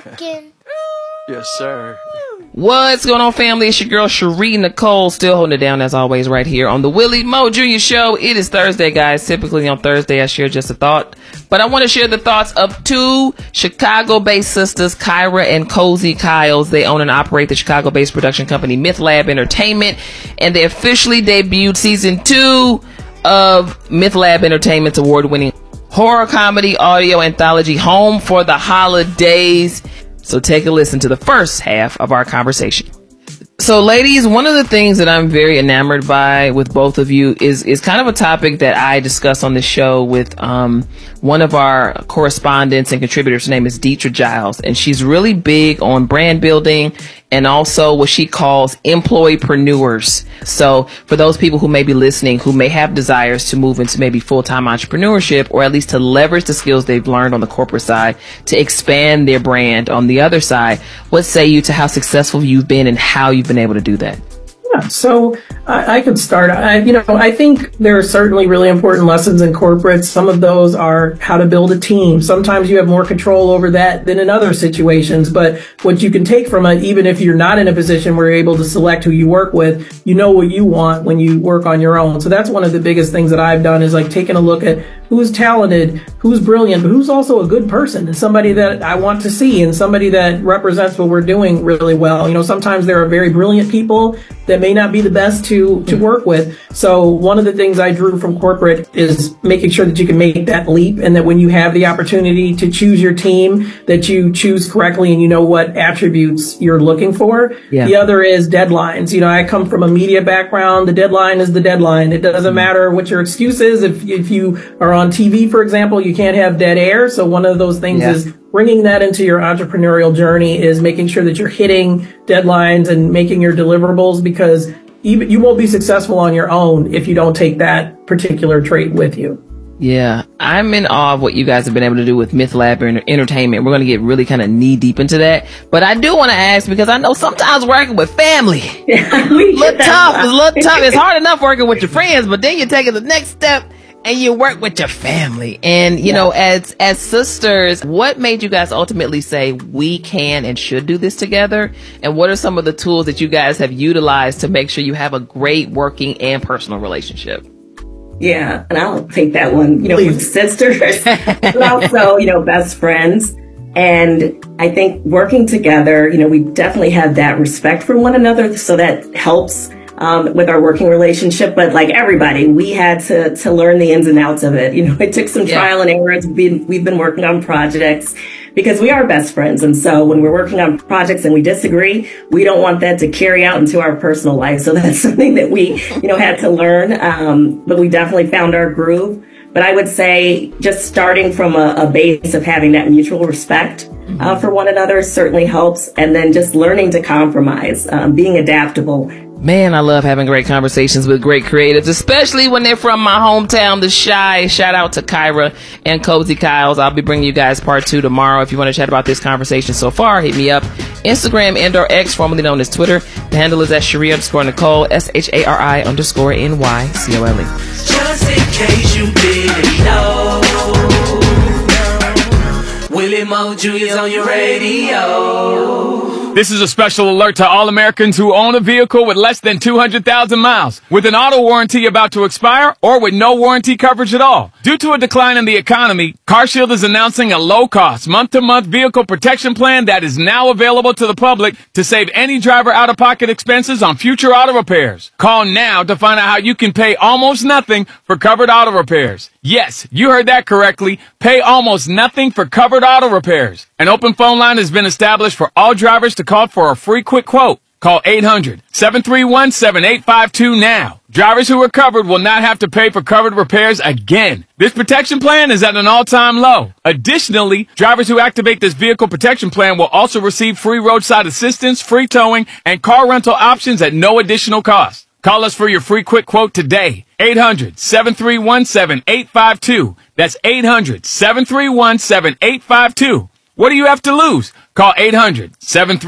chicken. Yes, sir. What's going on, family? It's your girl, Cherie Nicole, still holding it down as always right here on the Willie Mo Jr. Show. It is Thursday, guys. Typically on Thursday, I share just a thought, but I want to share the thoughts of two Chicago-based sisters, Kyra and Cozy Kyles. They own and operate the Chicago-based production company Myth Lab Entertainment, and they officially debuted season 2 of Myth Lab Entertainment's award-winning horror comedy audio anthology, Home for the Holidays. So take a listen to the first half of our conversation. So, ladies, one of the things that I'm very enamored by with both of you is kind of a topic that I discuss on this show with one of our correspondents and contributors. Her name is Deetra Giles, and she's really big on brand building and also what she calls employpreneurs. So for those people who may be listening, who may have desires to move into maybe full-time entrepreneurship, or at least to leverage the skills they've learned on the corporate side to expand their brand on the other side, what say you to how successful you've been and how you've been able to do that? Yeah, so I could start. I think there are certainly really important lessons in corporate. Some of those are how to build a team. Sometimes you have more control over that than in other situations. But what you can take from it, even if you're not in a position where you're able to select who you work with, you know what you want when you work on your own. So that's one of the biggest things that I've done, is like taking a look at who's talented, who's brilliant, but who's also a good person, and somebody that I want to see, and somebody that represents what we're doing really well. You know, sometimes there are very brilliant people that may not be the best to work with. So one of the things I drew from corporate is making sure that you can make that leap, and that when you have the opportunity to choose your team, that you choose correctly and you know what attributes you're looking for. Yeah. The other is deadlines. You know, I come from a media background. The deadline is the deadline. It doesn't matter what your excuse is. If you are on TV, for example, you can't have dead air. So one of those things is bringing that into your entrepreneurial journey, is making sure that you're hitting deadlines and making your deliverables, because even you won't be successful on your own if you don't take that particular trait with you. Yeah, I'm in awe of what you guys have been able to do with Myth Lab Entertainment. We're going to get really kind of knee deep into that. But I do want to ask, because I know sometimes working with family, it's a little tough. It's hard enough working with your friends, but then you're taking the next step and you work with your family. And, you know, as sisters, what made you guys ultimately say we can and should do this together? And what are some of the tools that you guys have utilized to make sure you have a great working and personal relationship? Yeah, and I'll take that one, with sisters, but also, best friends. And I think working together, we definitely have that respect for one another. So that helps with our working relationship. But like everybody, we had to learn the ins and outs of it. It took some trial and error. We've been working on projects because we are best friends. And so when we're working on projects and we disagree, we don't want that to carry out into our personal life. So that's something that we, had to learn. But we definitely found our groove. But I would say just starting from a base of having that mutual respect for one another certainly helps. And then just learning to compromise, being adaptable. Man, I love having great conversations with great creatives, especially when they're from my hometown, the Chi. Shout out to Kyra and Cozy Kyles. I'll be bringing you guys part 2 tomorrow. If you want to chat about this conversation so far, hit me up. Instagram and/or X, formerly known as Twitter. The handle is at Cherie_Nicole, SHARI_NYCOLE. Just in case you didn't know, Willie Mo Jr.'s on your radio. This is a special alert to all Americans who own a vehicle with less than 200,000 miles, with an auto warranty about to expire, or with no warranty coverage at all. Due to a decline in the economy, CarShield is announcing a low-cost, month-to-month vehicle protection plan that is now available to the public to save any driver out-of-pocket expenses on future auto repairs. Call now to find out how you can pay almost nothing for covered auto repairs. Yes, you heard that correctly. Pay almost nothing for covered auto repairs. An open phone line has been established for all drivers to call for a free quick quote. Call 800-731-7852 now. Drivers who are covered will not have to pay for covered repairs again. This protection plan is at an all-time low. Additionally, drivers who activate this vehicle protection plan will also receive free roadside assistance, free towing, and car rental options at no additional cost. Call us for your free quick quote today. 800-731-7852. That's 800-731-7852. What do you have to lose? Call 800-731